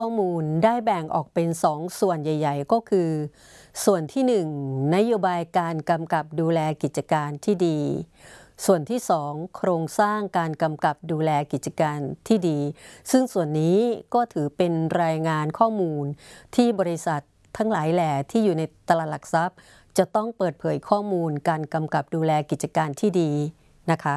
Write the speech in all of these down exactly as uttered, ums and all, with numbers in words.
ข้อมูลได้แบ่งออกเป็นสองส่วนใหญ่ๆก็คือส่วนที่หนึ่งนโยบายการกำกับดูแลกิจการที่ดีส่วนที่สองโครงสร้างการกำกับดูแลกิจการที่ดีซึ่งส่วนนี้ก็ถือเป็นรายงานข้อมูลที่บริษัททั้งหลายแหล่ที่อยู่ในตลาดหลักทรัพย์จะต้องเปิดเผยข้อมูลการกำกับดูแลกิจการที่ดีนะคะ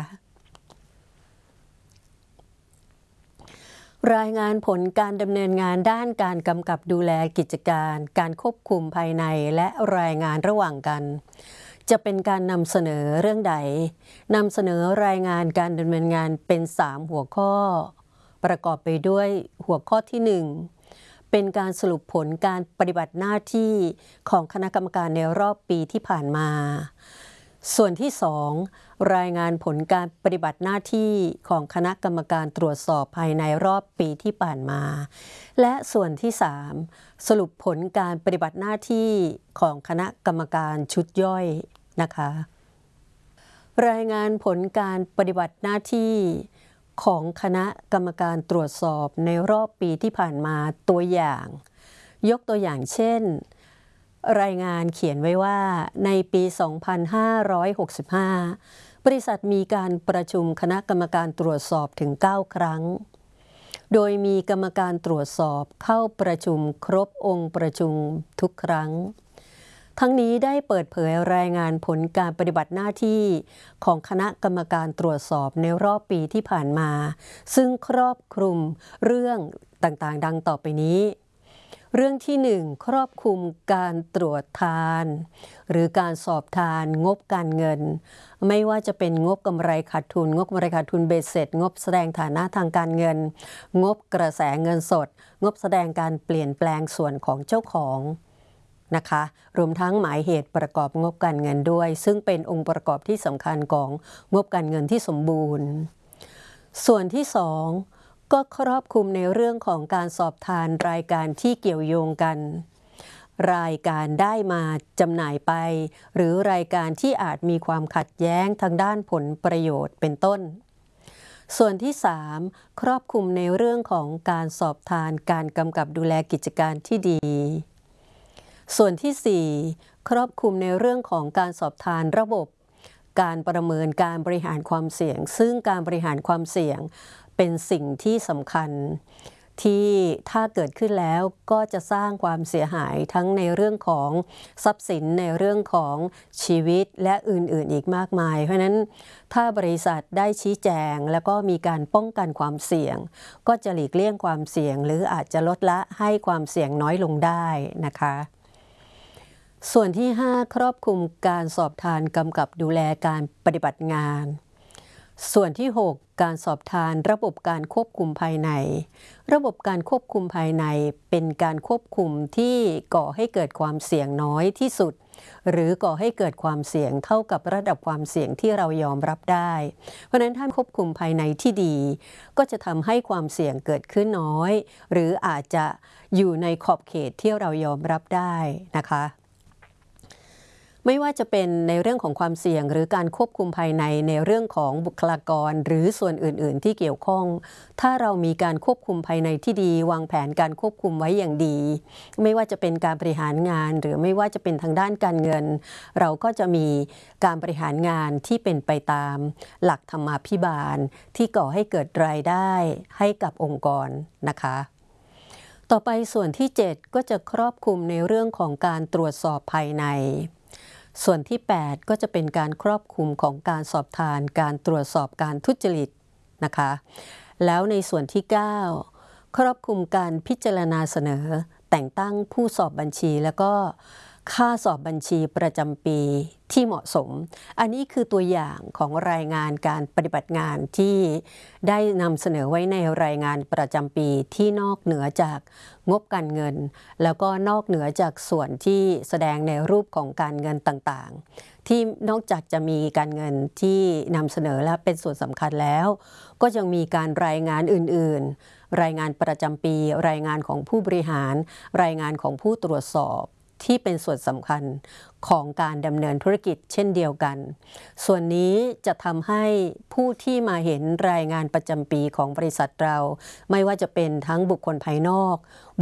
รายงานผลการดำเนินงานด้านการกำกับดูแลกิจการการควบคุมภายในและรายงานระหว่างกันจะเป็นการนำเสนอเรื่องใดนำเสนอรายงานการดำเนินงานเป็นสามหัวข้อประกอบไปด้วยหัวข้อที่หนึ่งเป็นการสรุปผลการปฏิบัติหน้าที่ของคณะกรรมการในรอบปีที่ผ่านมาส่วนที่สองรายงานผลการปฏิบัติหน้าที่ของคณะกรรมการตรวจสอบภายในรอบปีที่ผ่านมาและส่วนที่สามสรุปผลการปฏิบัติหน้าที่ของคณะกรรมการชุดย่อยนะคะรายงานผลการปฏิบัติหน้าที่ของคณะกรรมการตรวจสอบในรอบปีที่ผ่านมาตัวอย่างยกตัวอย่างเช่นรายงานเขียนไว้ว่าในปี สองพันห้าร้อยหกสิบห้า บริษัทมีการประชุมคณะกรรมการตรวจสอบถึง เก้า ครั้งโดยมีกรรมการตรวจสอบเข้าประชุมครบองค์ประชุมทุกครั้งทั้งนี้ได้เปิดเผยรายงานผลการปฏิบัติหน้าที่ของคณะกรรมการตรวจสอบในรอบปีที่ผ่านมาซึ่งครอบคลุมเรื่องต่างๆดังต่อไปนี้เรื่องที่หนึ่งครอบคลุมการตรวจทานหรือการสอบทานงบการเงินไม่ว่าจะเป็นงบกำไรขาดทุนงบกำไรขาดทุนเบ็ดเสร็จงบแสดงฐานะทางการเงินงบกระแสเงินสดงบแสดงการเปลี่ยนแปลงส่วนของเจ้าของนะคะรวมทั้งหมายเหตุประกอบงบการเงินด้วยซึ่งเป็นองค์ประกอบที่สำคัญของงบการเงินที่สมบูรณ์ส่วนที่สองก็ครอบคลุมในเรื่องของการสอบทานรายการที่เกี่ยวโยงกันรายการได้มาจำหน่ายไปหรือรายการที่อาจมีความขัดแย้งทางด้านผลประโยชน์เป็นต้นส่วนที่สามครอบคลุมในเรื่องของการสอบทานการกำกับดูแลกิจการที่ดีส่วนที่สี่ครอบคลุมในเรื่องของการสอบทานระบบการประเมินการบริหารความเสี่ยงซึ่งการบริหารความเสี่ยงเป็นสิ่งที่สำคัญที่ถ้าเกิดขึ้นแล้วก็จะสร้างความเสียหายทั้งในเรื่องของทรัพย์สินในเรื่องของชีวิตและอื่นๆอีกมากมายเพราะฉะนั้นถ้าบริษัทได้ชี้แจงแล้วก็มีการป้องกันความเสี่ยงก็จะหลีกเลี่ยงความเสี่ยงหรืออาจจะลดละให้ความเสี่ยงน้อยลงได้นะคะส่วนที่ห้าครอบคลุมการสอบทานกำกับดูแลการปฏิบัติงานส่วนที่หกการสอบทานระบบการควบคุมภายในระบบการควบคุมภายในเป็นการควบคุมที่ก่อให้เกิดความเสี่ยงน้อยที่สุดหรือก่อให้เกิดความเสี่ยงเท่ากับระดับความเสี่ยงที่เรายอมรับได้เพราะฉะนั้นถ้าควบคุมภายในที่ดีก็จะทำให้ความเสี่ยงเกิดขึ้นน้อยหรืออาจจะอยู่ในขอบเขตที่เรายอมรับได้นะคะไม่ว่าจะเป็นในเรื่องของความเสี่ยงหรือการควบคุมภายในในเรื่องของบุคลากรหรือส่วนอื่นๆที่เกี่ยวข้องถ้าเรามีการควบคุมภายในที่ดีวางแผนการควบคุมไว้อย่างดีไม่ว่าจะเป็นการบริหารงานหรือไม่ว่าจะเป็นทางด้านการเงินเราก็จะมีการบริหารงานที่เป็นไปตามหลักธรรมาภิบาลที่ก่อให้เกิดรายได้ให้กับองค์กรนะคะต่อไปส่วนที่เจ็ดก็จะครอบคลุมในเรื่องของการตรวจสอบภายในส่วนที่แปดก็จะเป็นการครอบคลุมของการสอบทานการตรวจสอบการทุจริตนะคะแล้วในส่วนที่เก้าครอบคลุมการพิจารณาเสนอแต่งตั้งผู้สอบบัญชีแล้วก็ค่าสอบบัญชีประจำปีที่เหมาะสมอันนี้คือตัวอย่างของรายงานการปฏิบัติงานที่ได้นำเสนอไว้ในรายงานประจำปีที่นอกเหนือจากงบการเงินแล้วก็นอกเหนือจากส่วนที่แสดงในรูปของการเงินต่างๆที่นอกจากจะมีการเงินที่นำเสนอและเป็นส่วนสำคัญแล้วก็ยังมีการรายงานอื่นๆรายงานประจำปีรายงานของผู้บริหารรายงานของผู้ตรวจสอบที่เป็นส่วนสำคัญของการดำเนินธุรกิจเช่นเดียวกันส่วนนี้จะทำให้ผู้ที่มาเห็นรายงานประจำปีของบริษัทเราไม่ว่าจะเป็นทั้งบุคคลภายนอก